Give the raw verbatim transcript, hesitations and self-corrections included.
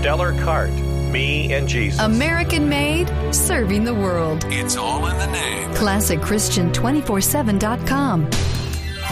stellar cart, me and Jesus. American made, serving the world. It's all in the name. classic christian two forty-seven dot com.